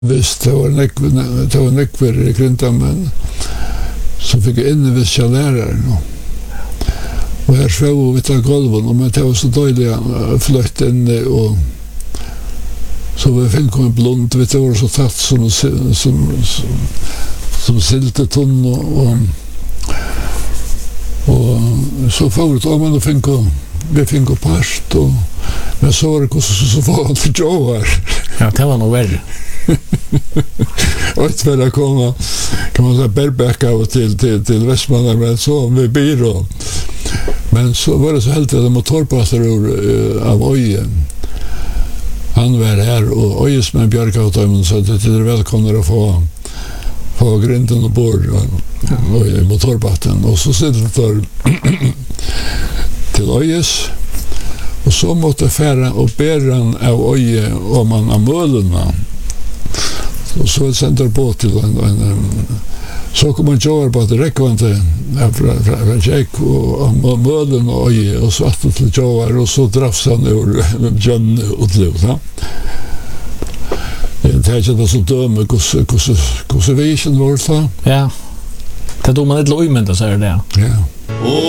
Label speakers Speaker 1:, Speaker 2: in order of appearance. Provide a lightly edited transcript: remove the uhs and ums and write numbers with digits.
Speaker 1: Visst, det var nekver grindamenn som fick innevisja läraren. Och här svov vi till golven och det var så dåliga flöjt inne och så vi fick en blond, det var så tatt som siltetunn och så förut om man vi fick past och men så var det så var han till Joar.
Speaker 2: Ja, det var nog värre.
Speaker 1: Och ett väl komma kan man säga Berbäcka och till Västmanland men så med byrå. Men så var det så helt att motorpastor av Öjen. Han var här och Öjes med Björkautömmen så att det är välkomna att få grinden och bord och motorbatten och så sitter det till Öjes och så måste färra och bäran av Öje om man har mölorna. Och så sänder på till en så kommer Joar på att räcka inte från Jack och möden och så att till Joar och så dras han ur John och Luta. Det är inte så döme hur vision var det.
Speaker 2: Ja. Det tog man ett lojment så är det.
Speaker 1: Ja.